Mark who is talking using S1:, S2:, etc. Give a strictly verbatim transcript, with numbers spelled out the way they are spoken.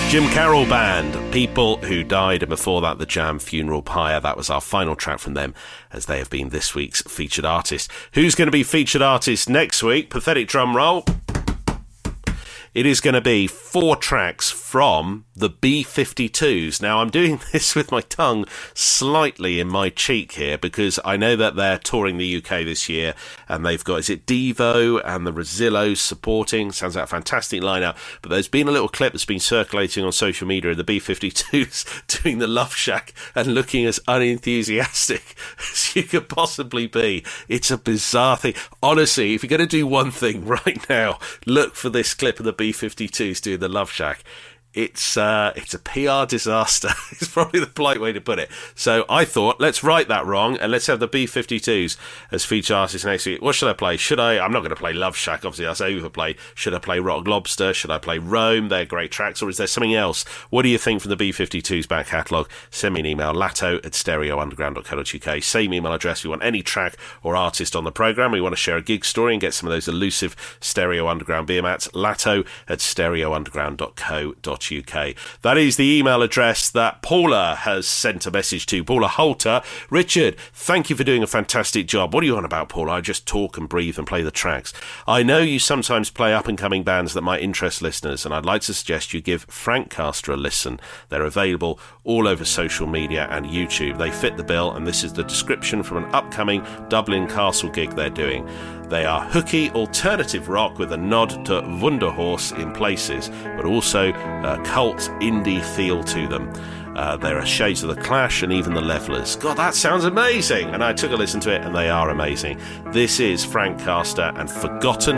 S1: Jim Carroll Band, People Who Died, and before that, The Jam Funeral Pyre. That was our final track from them, as they have been this week's featured artist. Who's going to be featured artist next week? Pathetic drum roll. It is going to be four tracks from the B fifty-twos. Now, I'm doing this with my tongue slightly in my cheek here because I know that they're touring the U K this year and they've got, is it Devo and the Rosillos supporting? Sounds like a fantastic lineup. But there's been a little clip that's been circulating on social media of the B fifty-twos doing the Love Shack and looking as unenthusiastic as you could possibly be. It's a bizarre thing. Honestly, if you're going to do one thing right now, look for this clip of the B fifty-twos doing the Love Shack. It's uh, it's a P R disaster. It's probably the polite way to put it. So I thought, let's right that wrong and let's have the B fifty-twos as feature artists next week. What should I play? Should I? I'm not going to play Love Shack, obviously that's overplay. Should I play Rock Lobster? Should I play Rome? They're great tracks. Or is there something else? What do you think from the B fifty-twos back catalogue? Send me an email, latto at stereo underground dot co dot uk. Same email address if you want any track or artist on the programme. We want to share a gig story and get some of those elusive Stereo Underground beer mats. Latto at stereo underground dot co dot uk. That is the email address that Paula has sent a message to. Paula Holter. Richard, thank you for doing a fantastic job. What are you on about, Paula? I just talk and breathe and play the tracks. I know you sometimes play up-and-coming bands that might interest listeners, and I'd like to suggest you give Frankcaster a listen. They're available all over social media and YouTube. They fit the bill, and this is the description from an upcoming Dublin Castle gig they're doing. They are hooky alternative rock with a nod to Wunderhorse in places, but also a cult indie feel to them. Uh, there are shades of the Clash and even the Levellers. God, that sounds amazing! And I took a listen to it, and they are amazing. This is Frankcaster and Forgotten